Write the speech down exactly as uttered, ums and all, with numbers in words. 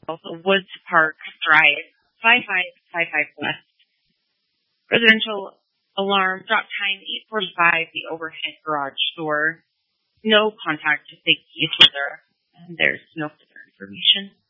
also Woods Park Drive, five five five five West. Residential alarm, drop time eight forty-five, the overhead garage door. No contact to take keys further. And there's no further information.